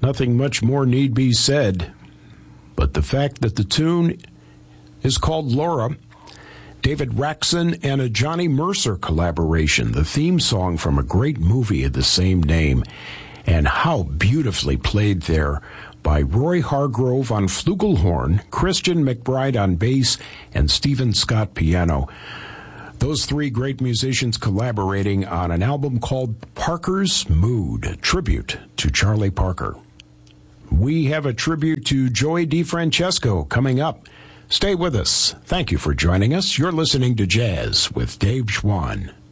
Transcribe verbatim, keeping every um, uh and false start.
nothing much more need be said. But the fact that the tune is called Laura, David Raxon and a Johnny Mercer collaboration, the theme song from a great movie of the same name, and how beautifully played there by Roy Hargrove on flugelhorn, Christian McBride on bass, and Stephen Scott piano. Those three great musicians collaborating on an album called Parker's Mood, a tribute to Charlie Parker. We have a tribute to Joey DeFrancesco coming up. Stay with us. Thank you for joining us. You're listening to Jazz with Dave Schwann.